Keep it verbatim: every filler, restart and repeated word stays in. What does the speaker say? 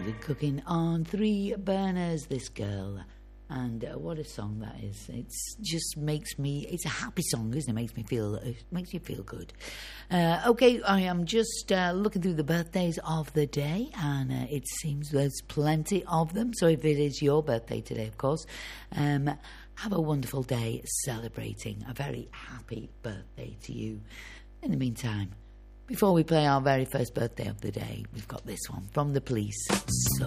started cooking on three burners, this girl. And uh, what a song that is. It just makes me, it's a happy song, isn't it? It makes me feel, it makes you feel good. Uh, okay, I am just uh, looking through the birthdays of the day, and uh, it seems there's plenty of them. So if it is your birthday today, of course, um, have a wonderful day celebrating a very happy birthday to you. In the meantime, before we play our very first birthday of the day, we've got this one from The Police. So